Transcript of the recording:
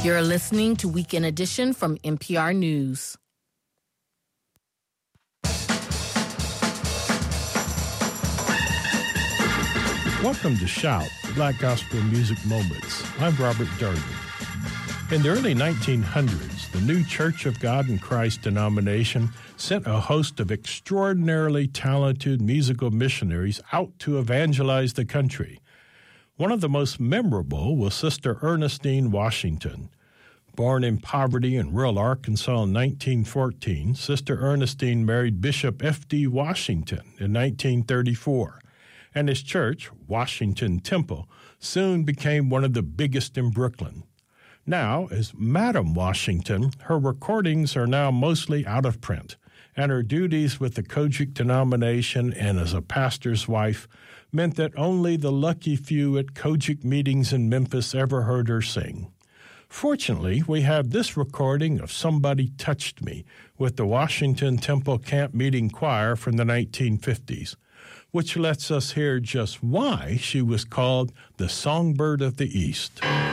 You're listening to Weekend Edition from NPR News. Welcome to Shout, Black Gospel Music Moments. I'm Robert Durden. In the early 1900s, the new Church of God in Christ denomination sent a host of extraordinarily talented musical missionaries out to evangelize the country. One of the most memorable was Sister Ernestine Washington. Born in poverty in rural Arkansas in 1914, Sister Ernestine married Bishop F.D. Washington in 1934, and his church, Washington Temple, soon became one of the biggest in Brooklyn. Now, as Madam Washington, her recordings are now mostly out of print, and her duties with the Kojic denomination and as a pastor's wife meant that only the lucky few at Kojic meetings in Memphis ever heard her sing. Fortunately, we have this recording of Somebody Touched Me with the Washington Temple Camp Meeting Choir from the 1950s, which lets us hear just why she was called the Songbird of the East.